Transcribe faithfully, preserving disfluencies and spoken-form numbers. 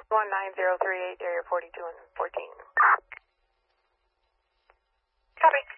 one nine zero three eight, area forty-two and fourteen. Copy.